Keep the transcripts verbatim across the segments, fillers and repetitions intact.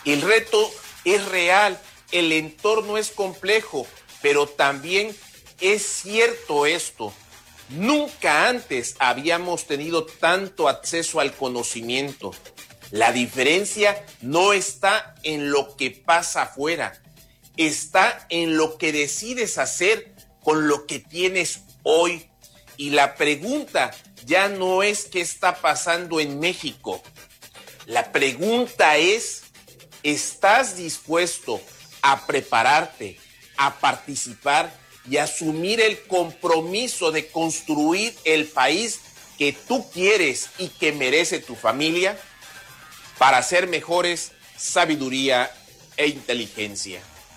El reto es real, el entorno es complejo, pero también es cierto esto. Nunca antes habíamos tenido tanto acceso al conocimiento. La diferencia no está en lo que pasa afuera, está en lo que decides hacer con lo que tienes hoy. Y la pregunta ya no es qué está pasando en México. La pregunta es, ¿estás dispuesto a prepararte, a participar y asumir el compromiso de construir el país que tú quieres y que merece tu familia? Para ser mejores, sabiduría e inteligencia.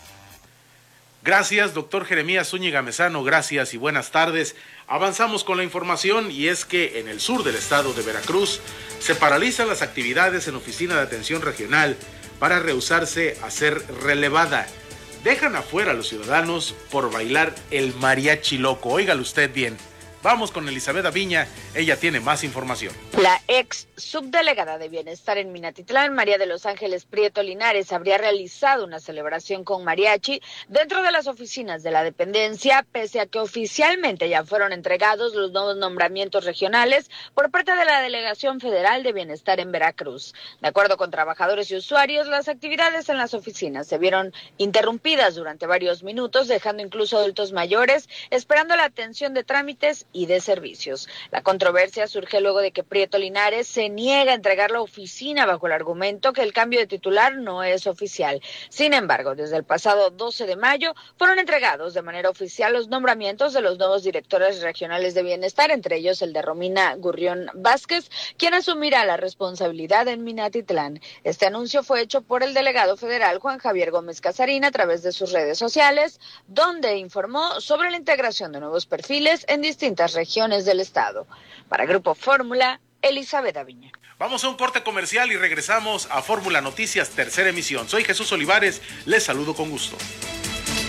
Gracias, doctor Jeremías Zúñiga Mezano, gracias y buenas tardes. Avanzamos con la información y es que en el sur del estado de Veracruz se paralizan las actividades en Oficina de Atención Regional para rehusarse a ser relevada. Dejan afuera a los ciudadanos por bailar el mariachi loco. Óigalo usted bien. Vamos con Elizabeth Aviña, ella tiene más información. La ex subdelegada de Bienestar en Minatitlán, María de los Ángeles Prieto Linares, habría realizado una celebración con mariachi dentro de las oficinas de la dependencia, pese a que oficialmente ya fueron entregados los nuevos nombramientos regionales por parte de la Delegación Federal de Bienestar en Veracruz. De acuerdo con trabajadores y usuarios, las actividades en las oficinas se vieron interrumpidas durante varios minutos, dejando incluso adultos mayores esperando la atención de trámites y de servicios. La controversia surge luego de que Prieto Linares se niega a entregar la oficina bajo el argumento que el cambio de titular no es oficial. Sin embargo, desde el pasado doce de mayo fueron entregados de manera oficial los nombramientos de los nuevos directores regionales de bienestar, entre ellos el de Romina Gurrión Vázquez, quien asumirá la responsabilidad en Minatitlán. Este anuncio fue hecho por el delegado federal Juan Javier Gómez Casarín a través de sus redes sociales, donde informó sobre la integración de nuevos perfiles en distintas regiones del estado. Para Grupo Fórmula, Elizabeth Aviña. Vamos a un corte comercial y regresamos a Fórmula Noticias, tercera emisión. Soy Jesús Olivares, les saludo con gusto.